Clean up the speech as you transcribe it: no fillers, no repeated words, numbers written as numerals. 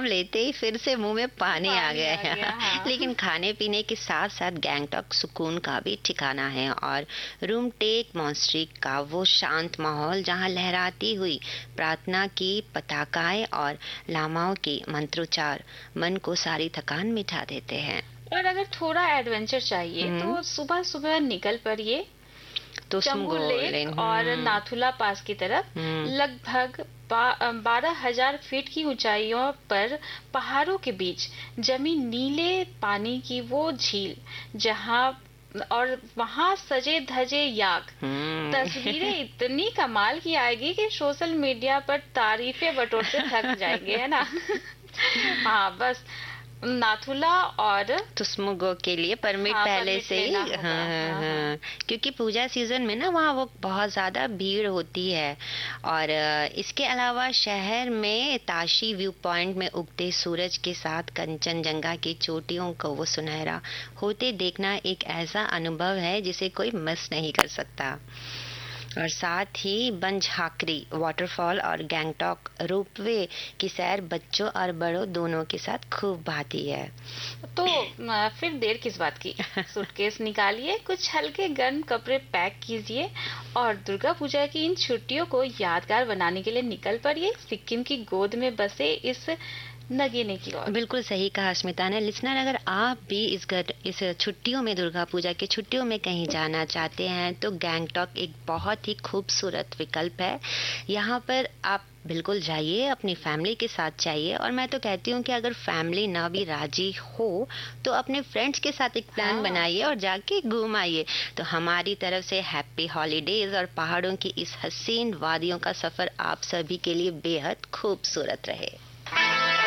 लेते ही फिर से मुंह में पानी आ गया है। हाँ। लेकिन खाने पीने के साथ साथ गैंगटॉक सुकून का भी ठिकाना है, और रूम टेक मॉन्स्ट्री का वो शांत माहौल जहां लहराती हुई प्रार्थना की पताकाएं और लामाओं के मंत्रोच्चार मन को सारी थकान मिटा देते हैं। और अगर थोड़ा एडवेंचर चाहिए तो सुबह सुबह निकल पड़िए तो चंबू लेक और नाथुला पास की तरफ। लगभग 12,000 फीट की ऊंचाइयों पर पहाड़ों के बीच जमी नीले पानी की वो झील, जहां और वहां सजे धजे याक। तस्वीरें इतनी कमाल की आएगी कि सोशल मीडिया पर तारीफें बटोरते थक जाएंगे, है ना। हाँ, बस नाथुला और तुस्मुगो के लिए परमिट पहले से ही। हाँ, क्योंकि पूजा सीजन में ना वहाँ वो बहुत ज्यादा भीड़ होती है। और इसके अलावा शहर में ताशी व्यू पॉइंट में उगते सूरज के साथ कंचनजंगा की चोटियों को वो सुनहरा होते देखना एक ऐसा अनुभव है जिसे कोई मिस नहीं कर सकता। और साथ ही बंजहाकरी वाटरफॉल और गैंगटॉक रोपवे की सैर बच्चों और बड़ों दोनों के साथ खूब भाती है। तो फिर देर किस बात की, सूटकेस निकालिए, कुछ हल्के गर्म कपड़े पैक कीजिए और दुर्गा पूजा की इन छुट्टियों को यादगार बनाने के लिए निकल पड़िए सिक्किम की गोद में बसे इस नगीने की ओर। बिल्कुल सही कहा स्मिता ने। लिसनर, अगर आप भी इस छुट्टियों में, दुर्गा पूजा की छुट्टियों में कहीं जाना चाहते हैं तो गैंगटॉक एक बहुत ही खूबसूरत विकल्प है। यहाँ पर आप बिल्कुल जाइए, अपनी फैमिली के साथ जाइए। और मैं तो कहती हूँ कि अगर फैमिली ना भी राजी हो तो अपने फ्रेंड्स के साथ एक प्लान बनाइए और जाके घूम आइए। तो हमारी तरफ से हैप्पी हॉलीडेज और पहाड़ों की इस हसीन वादियों का सफर आप सभी के लिए बेहद खूबसूरत रहे।